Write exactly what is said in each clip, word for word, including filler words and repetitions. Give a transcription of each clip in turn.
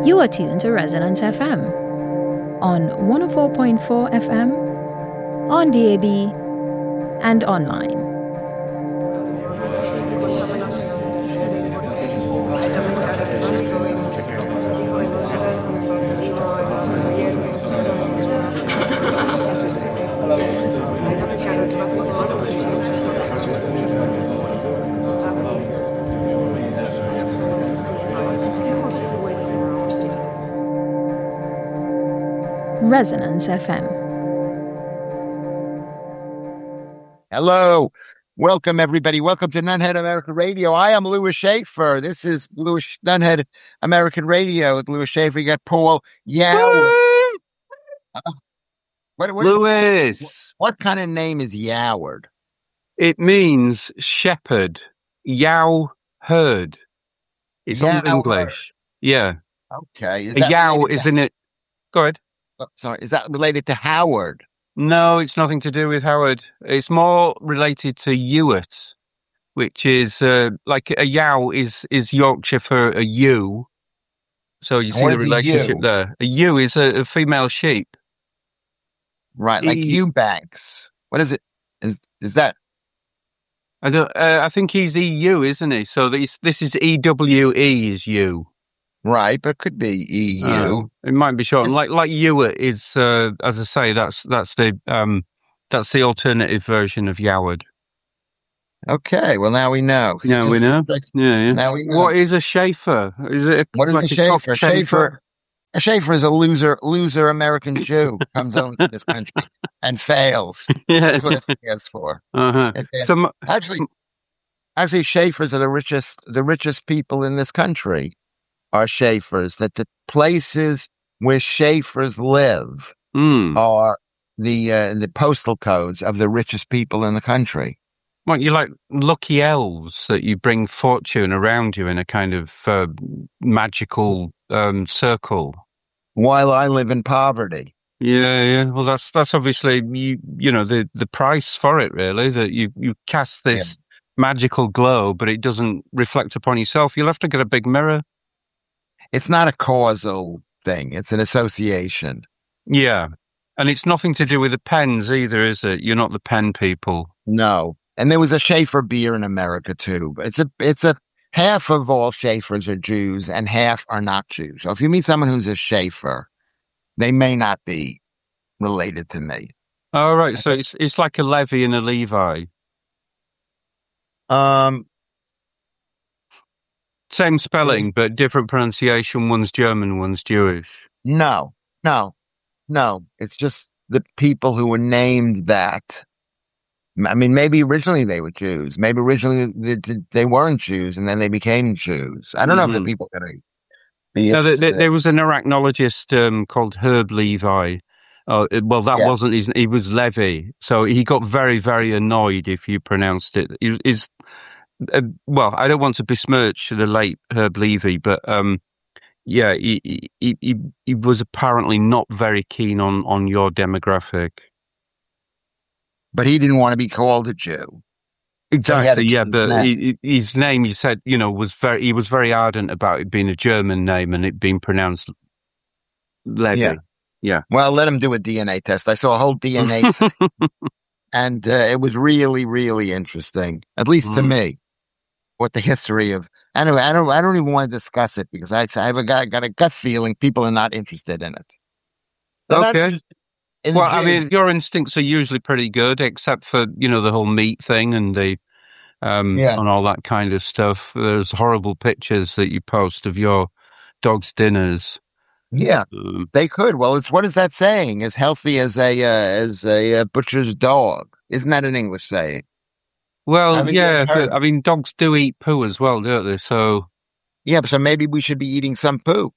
You are tuned to Resonance F M on one oh four point four F M, on D A B, and online. Resonance F M. Hello. Welcome, everybody. Welcome to Nunhead American Radio. I am Louis Schaefer. This is Louis Nunhead American Radio with Louis Schaefer. You got Paul Yow. Uh, what, what, Louis. Is, what, what kind of name is Yoward? It means shepherd. Yow herd. It's Yow Old English. Yeah. Okay. Is A that yow, related to- isn't it? Go ahead. oh, sorry. Is that related to Howard? No, it's nothing to do with Howard. It's more related to Ewart, which is uh, like a yow is, is Yorkshire for a ewe. So you And see what the is a relationship ewe? there. A ewe is a, a female sheep. Right. Like E- Eubanks. What is it? Is is that? I don't. Uh, I think he's E U, isn't he? So this this is E W E is you. Right. But could be E U. Uh, it might be short. Like like Ewart is, uh, as I say, that's that's the um that's the alternative version of Yoward. Okay. Well, now we know. 'Cause it Yeah, we just- know. Yeah, yeah. Now we know. What is a Schaefer? Is it a, What is like a soft Schaefer? Schaefer, Schaefer? a Schaefer is a loser, loser American Jew who comes over to this country and fails. Yeah. That's what it stands for. Uh-huh. It stands- So, m- actually, actually, Schaefers are the richest, the richest people in this country are Schaefers. That the places where Schaefers live mm, are the uh, the postal codes of the richest people in the country. what you like lucky elves that you bring fortune around you in a kind of uh, magical um, circle. While I live in poverty. Yeah, yeah. Well, that's that's obviously you you know the the price for it really, that you you cast this magical glow, but it doesn't reflect upon yourself. You'll have to get a big mirror. It's not a causal thing. It's an association. Yeah, and it's nothing to do with the pens either, is it? You're not the pen people. No. And there was a Schaefer beer in America too. It's a, it's a, half of all Schaefers are Jews and half are not Jews. So if you meet someone who's a Schaefer, they may not be related to me. All right, so it's it's like a Levi and a Levi. Um, Same spelling, but different pronunciation. One's German, one's Jewish. no, no, no. It's just the people who were named that. I mean, maybe originally they were Jews. Maybe originally they, they weren't Jews and then they became Jews. I don't know if the Mhm. people are going to be No, there, there, interested. there was an arachnologist um, called Herb Levi. Oh, it- well, that Yeah. wasn't his. He was Levi, so he got very, very annoyed if you pronounced it. He, is uh, well, I don't want to besmirch the late Herb Levy, but um, yeah, he, he he he was apparently not very keen on on your demographic. But he didn't want to be called a Jew. had Exactly, to yeah, change but his he, he- his name, you said, you know, was very. He was very ardent about it being a German name and it being pronounced Levi. Yeah. Well, let him do a D N A test. I saw a whole D N A thing, and uh, it was really, really interesting, at least to Mm. me, what the history of. Anyway, I don't. I don't even want to discuss it because I, I have a got, got a gut feeling people are not interested in it. They're not Okay. interested in the Well, I Jews. mean, your instincts are usually pretty good, except for, you know, the whole meat thing and the um Yeah. and all that kind of stuff. There's horrible pictures that you post of your dog's dinners. yeah, Um, they could. Well, it's what is that saying? As healthy as a uh, as a uh, butcher's dog. Isn't that an English saying? well, Haven't you yeah, ever heard- but, I mean, dogs do eat poo as well, don't they? So, Yeah, so maybe we should be eating some poo.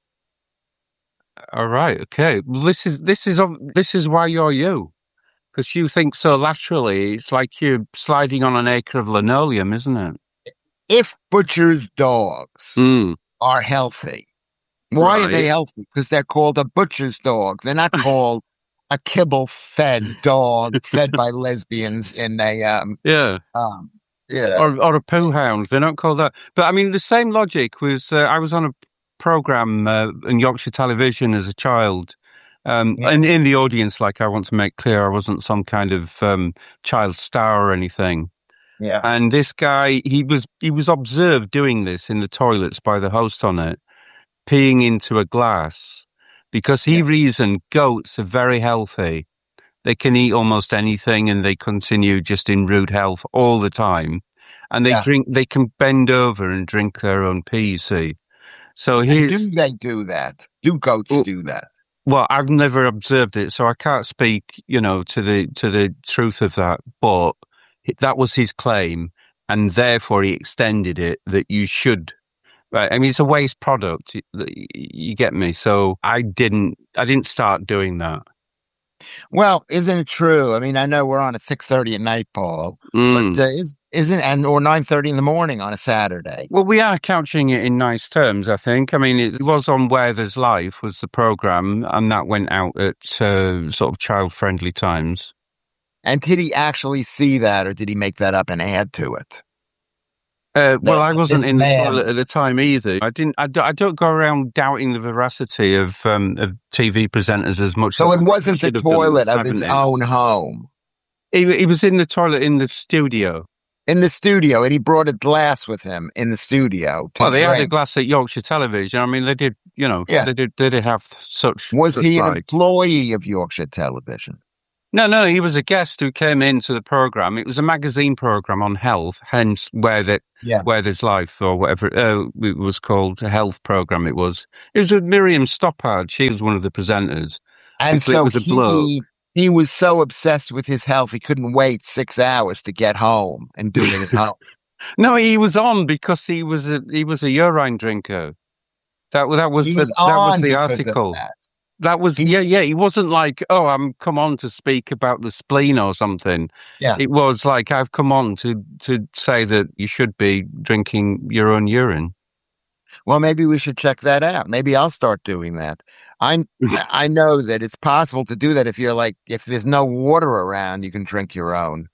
all right, okay. Well, this is this is this is why you're you, because you think so laterally. It's like you're sliding on an acre of linoleum, isn't it? If butcher's dogs Mm. are healthy. Why are they Right. healthy? Because they're called a butcher's dog. They're not called a kibble-fed dog fed by lesbians in a um Yeah. um yeah. or or a poo hound. They're not called that. But I mean, the same logic was. Uh, I was on a program uh, in Yorkshire Television as a child. Um, Yeah. and in the audience, like I want to make clear, I wasn't some kind of um, child star or anything. Yeah. And this guy, he was he was observed doing this in the toilets by the host on it, peeing into a glass, because he Yeah. reasoned goats are very healthy. They can eat almost anything, and they continue just in rude health all the time. And they Yeah. drink, they can bend over and drink their own pee. You see, so And here's do they do that? Do goats well, do that? well, I've never observed it, so I can't speak, you know, to the to the truth of that. But that was his claim, and therefore he extended it that you should. Right, I mean, it's a waste product. You, you get me? So I didn't, I didn't start doing that. Well, isn't it true? I mean, I know we're on at six thirty at night, Paul, Mm. but uh, is, isn't and or nine thirty in the morning on a Saturday? Well, we are couching it in nice terms, I think. I mean, it was on Where There's Life was the program, and that went out at uh, sort of child-friendly times. And did he actually see that, or did he make that up and add to it? Uh, well, That- I wasn't this in the man- toilet at the time either. I didn't. I, don't- I don't go around doubting the veracity of um, of T V presenters as much. So as it I wasn't the should have done in toilet of his seventies. own home. He, he was in the toilet in the studio. In the studio, and he brought a glass with him in the studio. To Well, they had a drink. glass at Yorkshire Television. I mean, they did. You know, Yeah. they did. They did have such. Was such he an rights. employee of Yorkshire Television? No, no, he was a guest who came into the program. It was a magazine program on health, hence where that Yeah. where there's life or whatever uh, it was called, a health program. It was. It was with Miriam Stoppard. She was one of the presenters. And Because it so was a bloke. he he was so obsessed with his health, he couldn't wait six hours to get home and do it at home. No, he was on because he was a he was a urine drinker. That that was He the was that was on the because of article. that. That was He yeah was- yeah. He wasn't like, oh, I'm come on to speak about the spleen or something. Yeah. It was like, I've come on to to say that you should be drinking your own urine. Well, maybe we should check that out. Maybe I'll start doing that. I I know that it's possible to do that if you're like if there's no water around, you can drink your own.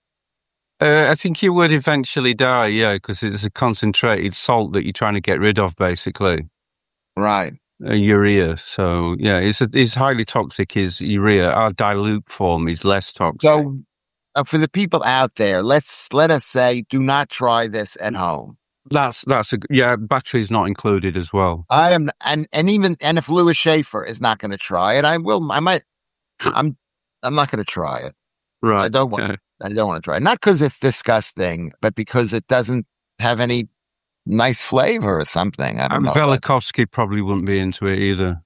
Uh, I think you would eventually die, yeah, because it's a concentrated salt that you're trying to get rid of, basically. Right. Uh, urea. So yeah, it's a, it's highly toxic. Is urea? Our dilute form is less toxic. So uh, for the people out there, let's let us say, do not try this at home. That's that's a yeah. Battery's not included as well. I am, and and even and if Louis Schaefer is not going to try it, I will. I might. I'm. I'm not going to try it. Right. I don't want. Okay. I don't want to try it. Not because it's disgusting, but because it doesn't have any nice flavor or something. I don't And know. Velikovsky probably wouldn't be into it either.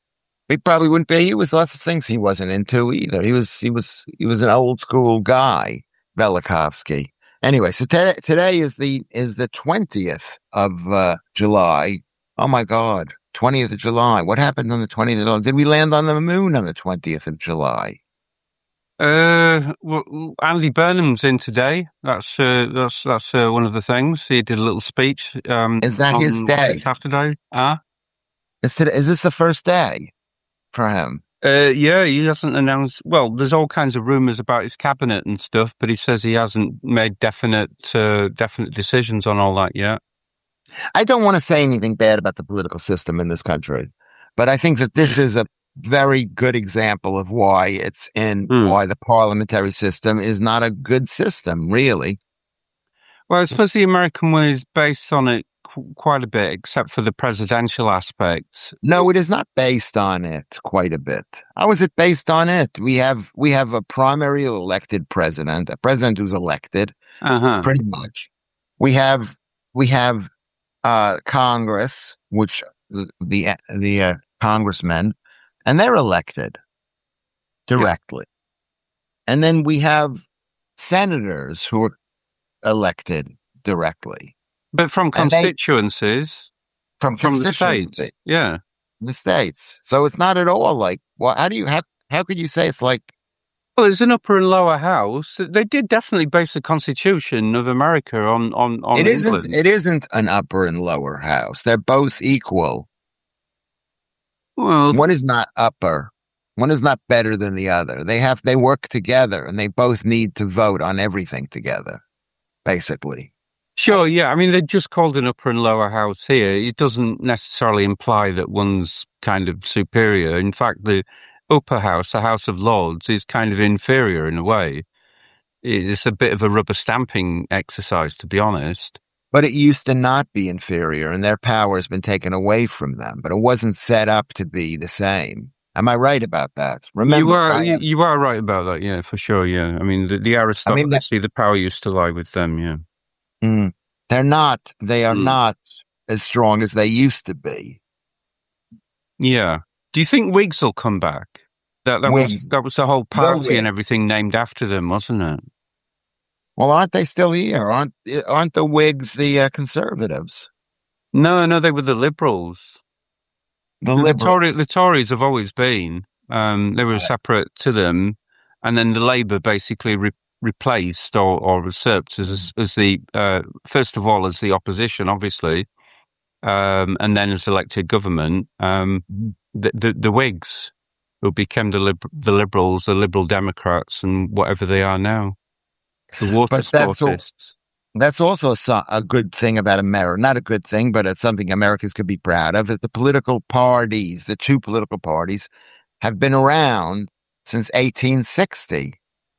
He probably wouldn't be. He was lots of things he wasn't into either. He was. He was. He was an old school guy, Velikovsky. Anyway, so today, today is the is the twentieth of uh, July. Oh my God, twentieth of July. What happened on the twentieth of July? Did we land on the moon on the twentieth of July? Uh, well, Andy Burnham's in today. That's uh, that's that's uh, one of the things. He did a little speech. Um, Is that his on day? Saturday? Ah, Is today, is this the first day for him? uh, yeah. He hasn't announced. Well, there's all kinds of rumors about his cabinet and stuff, but he says he hasn't made definite uh, definite decisions on all that yet. I don't want to say anything bad about the political system in this country, but I think that this is a very good example of why it's in Hmm. why the parliamentary system is not a good system, really. Well, I suppose the American way is based on it qu- quite a bit, except for the presidential aspects. No, it is not based on it quite a bit. How is it based on it? We have we have a primary elected president, a president who's elected, Uh huh. pretty much. We have we have uh, Congress, which the the, the uh, congressmen, and they're elected directly. And then we have senators who are elected directly But from And they- constituencies, from, from the constituencies. states. Yeah. in the states. So it's not at all like, well, how do you, how, how could you say it's like, Well, there's an upper and lower house. They did definitely base the Constitution of America on on on it isn't, England. it isn't an upper and lower house. They're both equal. Well, One is not upper. One is not better than the other. They have, they work together and they both need to vote on everything together, basically. Sure, yeah. I mean, they just called an upper and lower house here. It doesn't necessarily imply that one's kind of superior. In fact, the upper house, the House of Lords, is kind of inferior in a way. It's a bit of a rubber stamping exercise, to be honest. But it used to not be inferior, and their power has been taken away from them. But it wasn't set up to be the same. Am I right about that? Remember, you are I, you, you are right about that, yeah, for sure, yeah. I mean, the, the I mean, that, aristocracy, the power used to lie with them, yeah. mm, they're not. They are Mm. not as strong as they used to be. Yeah. Do you think Whigs will come back? That that Whigs, was that was the whole the party and Whigs. everything named after them, wasn't it? Well, aren't they still here? Aren't aren't the Whigs the uh, conservatives? No, no, they were the Liberals. The The, the, liberals. Tory, the Tories have always been. Um, they were Right. separate to them, and then the Labour basically re- replaced or, or usurped as as the uh, first of all as the opposition, obviously, um, and then as elected government. Um, the, the the Whigs, who became the lib- the Liberals, the Liberal Democrats, and whatever they are now, the water But that's all. sportists. That's also a, so- a good thing about America. Not a good thing, but it's something Americans could be proud of. That the political parties, the two political parties, have been around since eighteen sixty.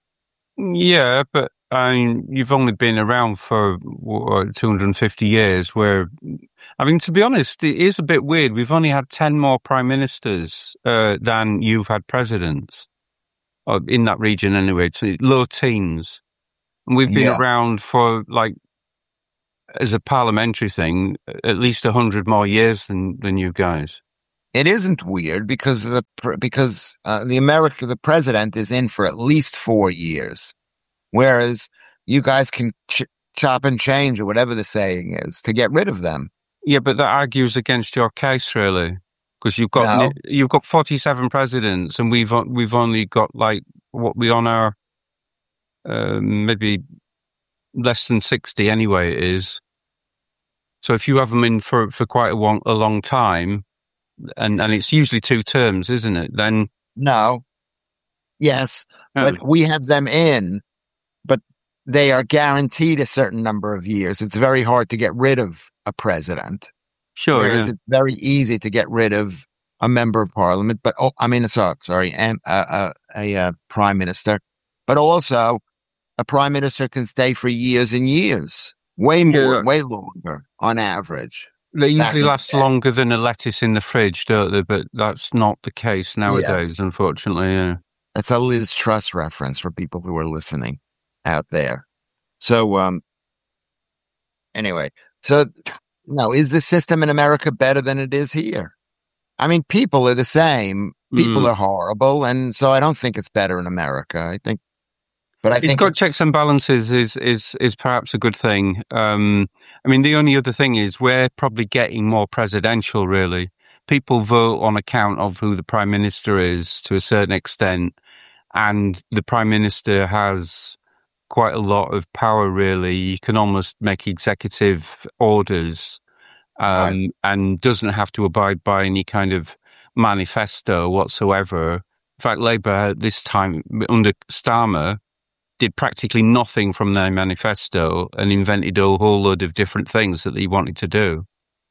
Yeah, but I mean, you've only been around for what, two hundred fifty years. Where, I mean, to be honest, it is a bit weird. We've only had ten more prime ministers uh, than you've had presidents uh, in that region. Anyway, it's low teens, and we've been Yeah. around for like as a parliamentary thing at least a hundred more years than than you guys. It isn't weird because the because uh, the America the president is in for at least four years, whereas you guys can ch- chop and change or whatever the saying is to get rid of them. Yeah, but that argues against your case, really, because you've got No. you've got forty-seven presidents, and we've we've only got like what we on our uh, maybe less than sixty anyway. It is. So if you have them in for for quite a long a long time, and and it's usually two terms, isn't it? Then No. Yes, oh, but we have them in, but they are guaranteed a certain number of years. It's very hard to get rid of a president. sure, Whereas yeah. it's very easy to get rid of a member of parliament, but oh, I mean, sorry, sorry, and uh, uh, a uh, prime minister, but also a prime minister can stay for years and years, way more, Yeah. way longer on average. They usually Back in last the day. longer than a lettuce in the fridge, don't they? But that's not the case nowadays, Yes. unfortunately. Yeah. That's a Liz Truss reference for people who are listening out there. So, um, anyway, so no, is the system in America better than it is here? I mean, people are the same. People Mm. are horrible, and so I don't think it's better in America. I think, but I It's think got it's, checks and balances is is is perhaps a good thing. Um, I mean, the only other thing is we're probably getting more presidential. Really, people vote on account of who the prime minister is to a certain extent, and the prime minister has quite a lot of power. Really, you can almost make executive orders, um, Right. and doesn't have to abide by any kind of manifesto whatsoever. In fact, Labour at this time under Starmer did practically nothing from their manifesto and invented a whole load of different things that they wanted to do.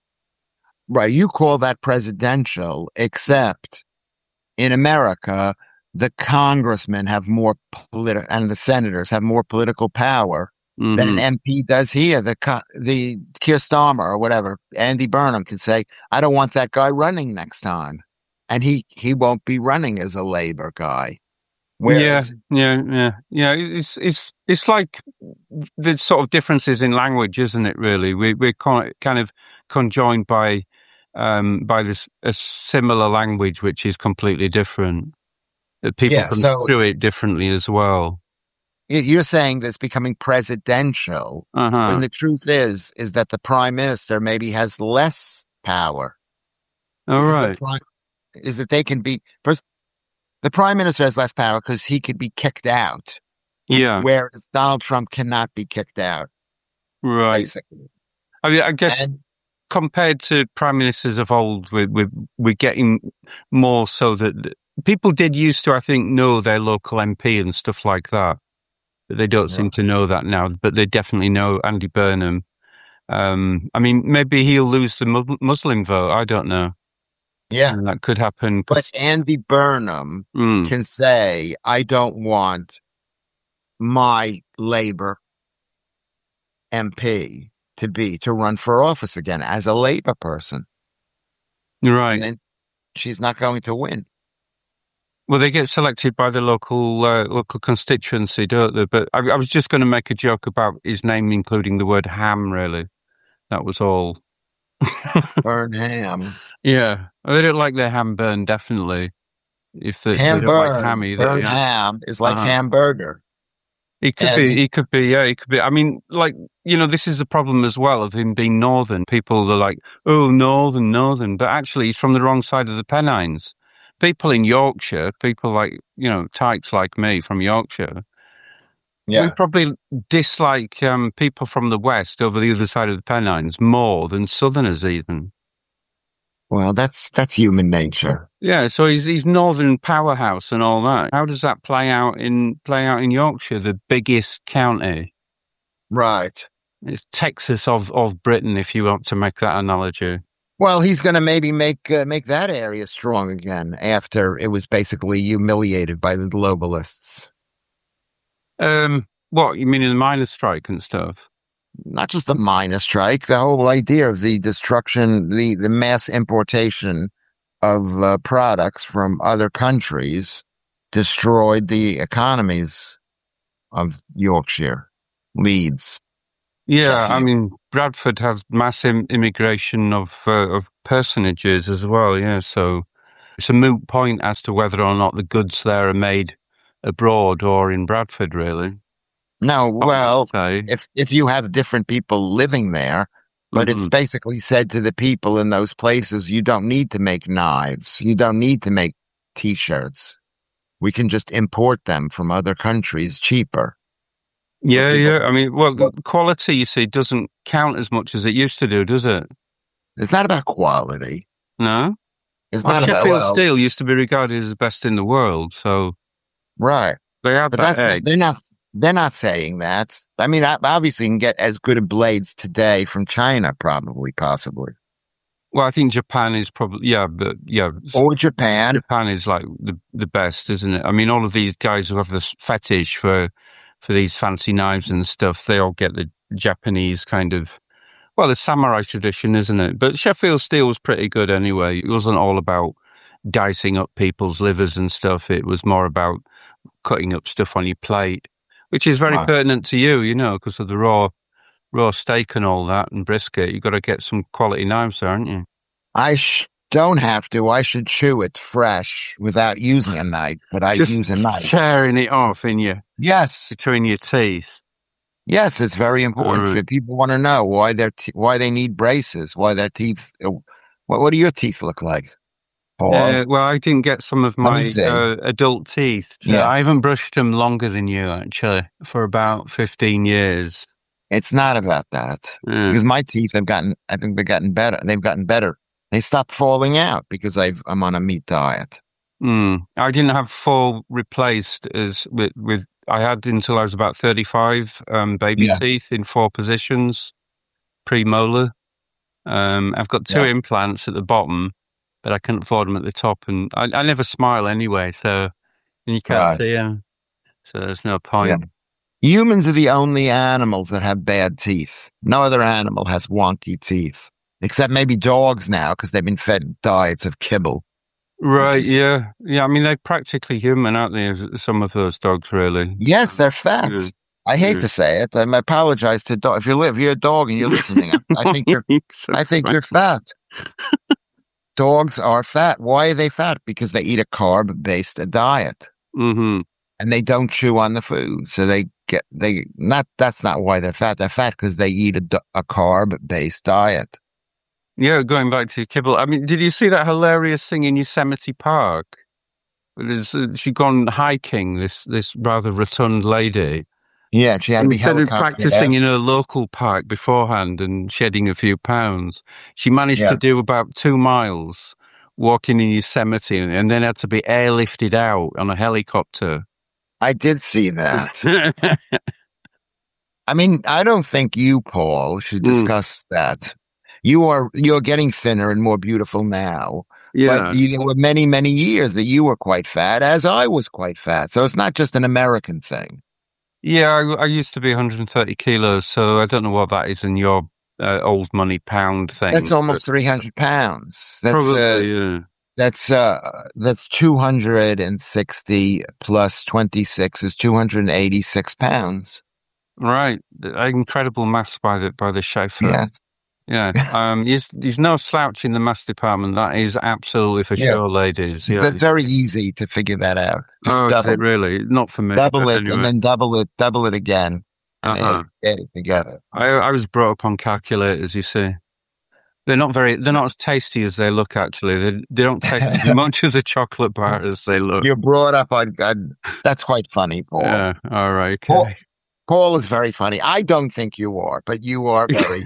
right. You call that presidential, except in America, the congressmen have more political, and the senators have more political power Mm-hmm. than an M P does here. The co- the Keir Starmer or whatever, Andy Burnham can say, "I don't want that guy running next time," and he he won't be running as a Labor guy. Whereas, yeah, yeah, yeah, yeah. It's it's it's like the sort of differences in language, isn't it? Really, we we're kind of conjoined by um, by this a similar language, which is completely different. That people yeah, so construe it differently as well. you're saying that it's becoming presidential, Uh-huh. when the truth is is that the prime minister maybe has less power. All Because right. the prime is that they can be first. The prime minister has less power because he could be kicked out, Yeah. whereas Donald Trump cannot be kicked out. Right. Basically, I mean, I guess and compared to prime ministers of old, we're, we're, we're getting more so that people did used to, I think, know their local M P and stuff like that. But they don't seem Right. to know that now. But they definitely know Andy Burnham Um, I mean, maybe he'll lose the mu- Muslim vote. I don't know. Yeah. And that could happen. But Andy Burnham Mm. can say, I don't want my Labor M P to be, to run for office again as a Labor person. Right. And then she's not going to win. Well, they get selected by the local uh, local constituency, don't they? But I, I was just going to make a joke about his name including the word ham, really. That was all. Burn ham. Yeah. They don't like their ham burned, definitely. If they, Ham they don't like burn, ham either. burn Yeah. ham is like Uh-huh. hamburger. He could And be, he could be, yeah, he could be. I mean, like, you know, this is the problem as well of him being northern. People are like, oh, northern, northern. But actually, he's from the wrong side of the Pennines. People in Yorkshire, people like, you know, tykes like me from Yorkshire, we yeah, probably dislike um, people from the west over the other side of the Pennines more than southerners even. well, that's that's human nature. Yeah, so he's he's northern powerhouse and all that. How does that play out in play out in Yorkshire, the biggest county? Right. It's Texas of, of Britain, if you want to make that analogy. Well, he's going to maybe make uh, make that area strong again after it was basically humiliated by the globalists. Um, what you mean in the miners' strike and stuff? Not just the miners' strike, the whole idea of the destruction, the, the mass importation of uh, products from other countries destroyed the economies of Yorkshire, Leeds. Yeah, I Sheffield. mean Bradford has mass im- immigration of uh, of personages as well. Yeah, so it's a moot point as to whether or not the goods there are made abroad or in Bradford. Really, No, What well, would I say? if if you have different people living there, but it's Mhm. basically said to the people in those places, you don't need to make knives, you don't need to make T-shirts. We can just import them from other countries cheaper. Yeah, people- yeah. I mean, well, the quality, you see, doesn't count as much as it used to do, does it? It's not about quality. No. It's Well, not about Sheffield well, Steel used to be regarded as the best in the world, so right. they had But that that's edge. they're not they're not saying that. I mean, I- obviously, you can get as good a blades today from China, probably, possibly, Well, I think Japan is probably yeah, but yeah, or Japan. Japan is like the the best, isn't it? I mean, all of these guys who have this fetish for for these fancy knives and stuff, they all get the Japanese kind of well, the samurai tradition, isn't it? But Sheffield Steel was pretty good anyway. It wasn't all about dicing up people's livers and stuff. It was more about cutting up stuff on your plate, which is very Right. pertinent to you, you know, because of the raw raw steak and all that and brisket. You've got to get some quality knives there, aren't you? I sh- don't have to. I should chew it fresh without using a knife, but I Just use a knife. tearing it off in your Yes, between your teeth. yes, it's very important. Alright. For people want to know why their te- why they need braces, why their teeth. uh, What what do your teeth look like, Paul? Uh, well, I didn't get some of Let me my see. uh, adult teeth. So Yeah. I haven't brushed them longer than you, actually, for about fifteen years. It's not about that Yeah. because my teeth have gotten. I think they've gotten better. They've gotten better. They stopped falling out because I've, I'm on a meat diet. Mm. I didn't have full replaced as with, with I had until I was about thirty-five um, baby Yeah. teeth in four positions, premolar. Um, I've got two Yeah. implants at the bottom, but I couldn't afford them at the top, and I, I never smile anyway, so and you can't Right. see them, so there's no point. Humans are the only animals that have bad teeth. No other animal has wonky teeth, except maybe dogs now because they've been fed diets of kibble. Right? is- Yeah, yeah. I mean, they're practically human, aren't they? Some of those dogs, really. Yes, they're fat. Yeah. I hate Yeah. to say it. I apologize to dog. If you're if you're a dog and you're listening, I, I think you're So I think funny. you're fat. Dogs are fat. Why are they fat? Because they eat a carb-based diet Mhm. and they don't chew on the food. So they get they not. That's not why they're fat. They're fat because they eat a, d- a carb-based diet. Yeah, going back to kibble. I mean, did you see that hilarious thing in Yosemite Park? There's, uh, she'd gone hiking. This this rather rotund lady. Yeah, she had to be Instead of helicoptered practicing out. in her local park beforehand and shedding a few pounds, she managed Yeah. to do about two miles walking in Yosemite and then had to be airlifted out on a helicopter. I did see that. I mean, I don't think you, Paul, should Mm. discuss that. You are you're getting thinner and more beautiful now. Yeah. But you, there were many, many years that you were quite fat, as I was quite fat. So it's not just an American thing. Yeah, I, I used to be one hundred thirty kilos, so I don't know what that is in your uh, old money pound thing. That's almost three hundred pounds. That's Probably, uh, yeah. that's uh, that's two hundred sixty plus twenty-six is two hundred eighty-six pounds. Right. Incredible maths by the by the chauffeur. Yes. Yeah. Um, he's, he's no slouch in the maths department. That is absolutely for Yeah. sure, ladies. Yeah. That's very easy to figure that out. Just Oh, is double it really? Not for me. double but it anyway. and then double it, double it again, and Uh-huh. add it together. I, I was brought up on calculators, you see. They're not very, they're not as tasty as they look, actually. They, they don't taste as much as a chocolate bar as they look. You're brought up on, on that's quite funny, Paul. Yeah. All right. Okay. Paul, Paul is very funny. I don't think you are, but you are very.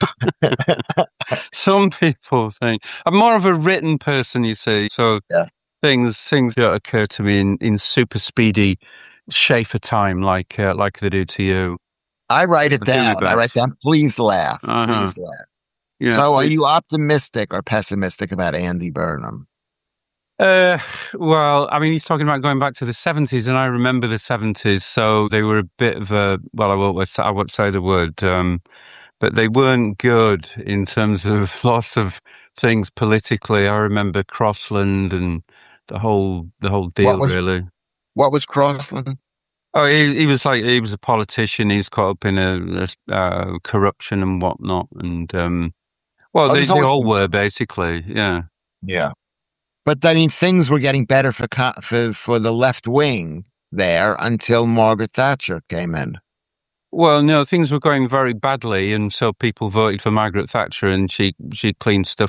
Some people think I'm more of a written person, you see. So Yeah. things things don't occur to me in, in super speedy Schaefer time, like uh, like they do to you. I write it I do my down. I write best. down. Please laugh. Uh-huh. Please laugh. Yeah. So, are you optimistic or pessimistic about Andy Burnham? Uh, well, I mean, he's talking about going back to the seventies, and I remember the seventies, so they were a bit of a, well, I won't, I won't say the word, um, but they weren't good in terms of lots of things politically. I remember Crossland and the whole, the whole deal, What was- really. What was Crossland? Oh, he, he was like, he was a politician. He was caught up in a, a uh, corruption and whatnot. And, um, well, Oh, they, there's they always all been- were basically, yeah. Yeah. But I mean, things were getting better for co- for for the left wing there until Margaret Thatcher came in. Well, no, things were going very badly, and so people voted for Margaret Thatcher, and she she cleaned stuff